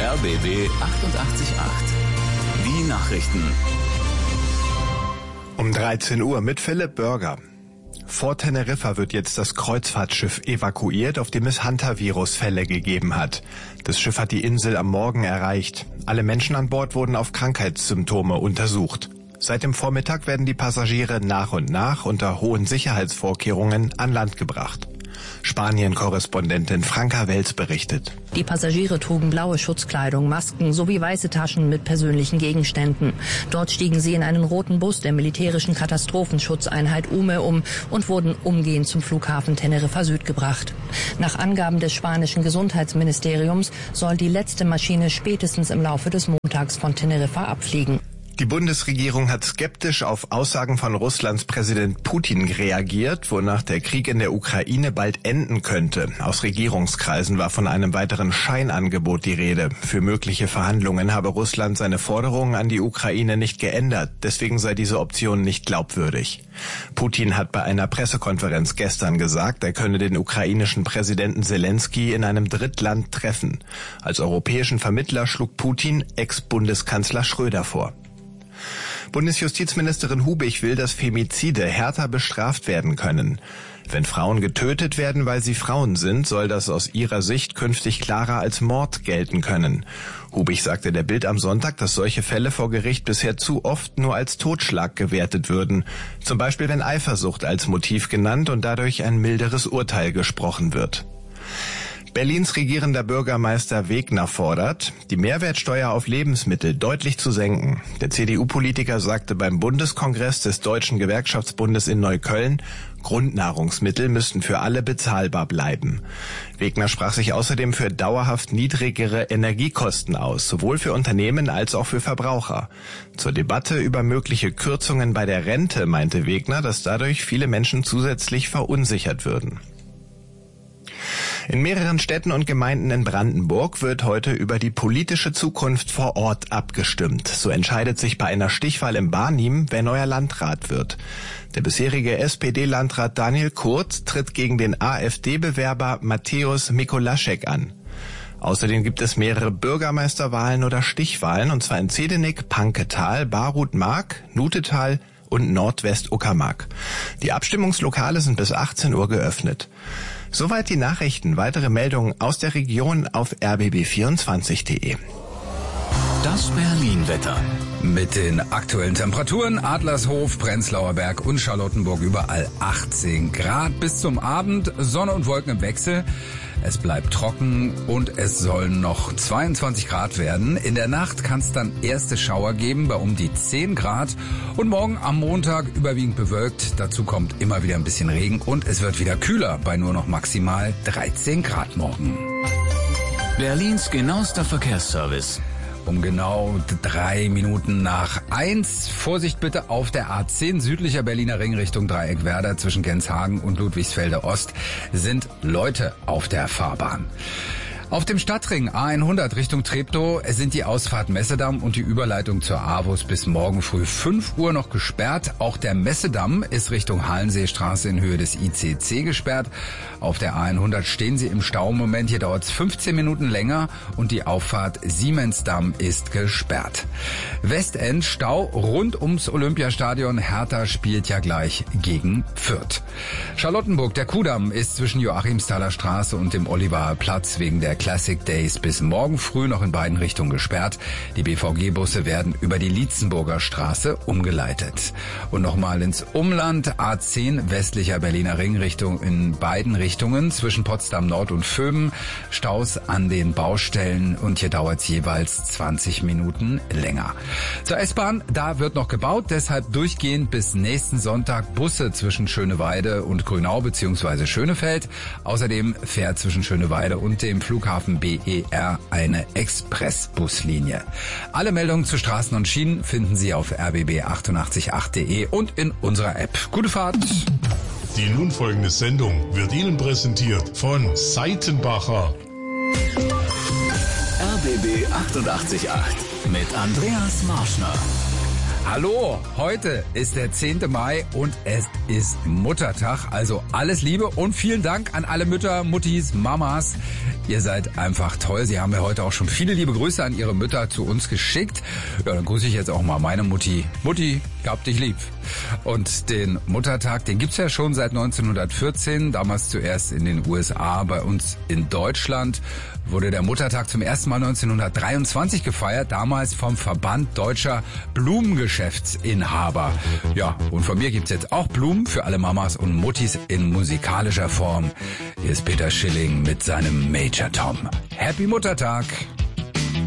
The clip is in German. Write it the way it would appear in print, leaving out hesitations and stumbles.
RBB 888. Die Nachrichten. Um 13 Uhr mit Philipp Börger. Vor Teneriffa wird jetzt das Kreuzfahrtschiff evakuiert, auf dem es Hunter-Virus-Fälle gegeben hat. Das Schiff hat die Insel am Morgen erreicht. Alle Menschen an Bord wurden auf Krankheitssymptome untersucht. Seit dem Vormittag werden die Passagiere nach und nach unter hohen Sicherheitsvorkehrungen an Land gebracht. Spanien-Korrespondentin Franka Wels berichtet. Die Passagiere trugen blaue Schutzkleidung, Masken sowie weiße Taschen mit persönlichen Gegenständen. Dort stiegen sie in einen roten Bus der militärischen Katastrophenschutzeinheit UME um und wurden umgehend zum Flughafen Teneriffa Süd gebracht. Nach Angaben des spanischen Gesundheitsministeriums soll die letzte Maschine spätestens im Laufe des Montags von Teneriffa abfliegen. Die Bundesregierung hat skeptisch auf Aussagen von Russlands Präsident Putin reagiert, wonach der Krieg in der Ukraine bald enden könnte. Aus Regierungskreisen war von einem weiteren Scheinangebot die Rede. Für mögliche Verhandlungen habe Russland seine Forderungen an die Ukraine nicht geändert. Deswegen sei diese Option nicht glaubwürdig. Putin hat bei einer Pressekonferenz gestern gesagt, er könne den ukrainischen Präsidenten Selensky in einem Drittland treffen. Als europäischen Vermittler schlug Putin Ex-Bundeskanzler Schröder vor. Bundesjustizministerin Hubig will, dass Femizide härter bestraft werden können. Wenn Frauen getötet werden, weil sie Frauen sind, soll das aus ihrer Sicht künftig klarer als Mord gelten können. Hubig sagte der Bild am Sonntag, dass solche Fälle vor Gericht bisher zu oft nur als Totschlag gewertet würden. Zum Beispiel, wenn Eifersucht als Motiv genannt und dadurch ein milderes Urteil gesprochen wird. Berlins regierender Bürgermeister Wegner fordert, die Mehrwertsteuer auf Lebensmittel deutlich zu senken. Der CDU-Politiker sagte beim Bundeskongress des Deutschen Gewerkschaftsbundes in Neukölln, Grundnahrungsmittel müssten für alle bezahlbar bleiben. Wegner sprach sich außerdem für dauerhaft niedrigere Energiekosten aus, sowohl für Unternehmen als auch für Verbraucher. Zur Debatte über mögliche Kürzungen bei der Rente meinte Wegner, dass dadurch viele Menschen zusätzlich verunsichert würden. In mehreren Städten und Gemeinden in Brandenburg wird heute über die politische Zukunft vor Ort abgestimmt. So entscheidet sich bei einer Stichwahl im Barnim, wer neuer Landrat wird. Der bisherige SPD-Landrat Daniel Kurz tritt gegen den AfD-Bewerber Mateusz Mikolaschek an. Außerdem gibt es mehrere Bürgermeisterwahlen oder Stichwahlen, und zwar in Zedenik, Panketal, Barut-Mark, Nutetal und Nordwest-Uckermark. Die Abstimmungslokale sind bis 18 Uhr geöffnet. Soweit die Nachrichten. Weitere Meldungen aus der Region auf rbb24.de. Das Berlin-Wetter. Mit den aktuellen Temperaturen Adlershof, Prenzlauer Berg und Charlottenburg überall 18 Grad. Bis zum Abend Sonne und Wolken im Wechsel. Es bleibt trocken und es sollen noch 22 Grad werden. In der Nacht kann es dann erste Schauer geben bei um die 10 Grad. Und morgen am Montag überwiegend bewölkt. Dazu kommt immer wieder ein bisschen Regen und es wird wieder kühler bei nur noch maximal 13 Grad morgen. Berlins genauester Verkehrsservice. Um genau 3 Minuten nach 1. Vorsicht bitte auf der A10 südlicher Berliner Ring Richtung Dreieckwerder zwischen Genshagen und Ludwigsfelde Ost sind Leute auf der Fahrbahn. Auf dem Stadtring A100 Richtung Treptow sind die Ausfahrt Messedamm und die Überleitung zur AWUS bis morgen früh 5 Uhr noch gesperrt. Auch der Messedamm ist Richtung Hallenseestraße in Höhe des ICC gesperrt. Auf der A100 stehen Sie im Stau. Im Moment hier dauert es 15 Minuten länger und die Auffahrt Siemensdamm ist gesperrt. Westend Stau rund ums Olympiastadion. Hertha spielt ja gleich gegen Fürth. Charlottenburg, der Kudamm ist zwischen Joachimsthaler Straße und dem Oliver Platz wegen der Classic Days bis morgen früh noch in beiden Richtungen gesperrt. Die BVG-Busse werden über die Lietzenburger Straße umgeleitet. Und nochmal ins Umland, A10 westlicher Berliner Ringrichtung in beiden Richtungen zwischen Potsdam Nord und Vöben. Staus an den Baustellen und hier dauert es jeweils 20 Minuten länger. Zur S-Bahn, da wird noch gebaut, deshalb durchgehend bis nächsten Sonntag Busse zwischen Schöneweide und Grünau bzw. Schönefeld. Außerdem fährt zwischen Schöneweide und dem Flughafen BER eine Expressbuslinie. Alle Meldungen zu Straßen und Schienen finden Sie auf rbb888.de und in unserer App. Gute Fahrt! Die nun folgende Sendung wird Ihnen präsentiert von Seitenbacher. RBB 888 mit Andreas Marschner. Hallo, heute ist der 10. Mai und es ist Muttertag. Also alles Liebe und vielen Dank an alle Mütter, Muttis, Mamas. Ihr seid einfach toll. Sie haben mir heute auch schon viele liebe Grüße an Ihre Mütter zu uns geschickt. Ja, dann grüße ich jetzt auch mal meine Mutti. Mutti, hab dich lieb. Und den Muttertag, den gibt's ja schon seit 1914. Damals zuerst in den USA, bei uns in Deutschland wurde der Muttertag zum ersten Mal 1923 gefeiert. Damals vom Verband Deutscher Blumengeschäftsinhaber. Ja, und von mir gibt's jetzt auch Blumen für alle Mamas und Muttis in musikalischer Form. Hier ist Peter Schilling mit seinem Major Tom. Happy Muttertag!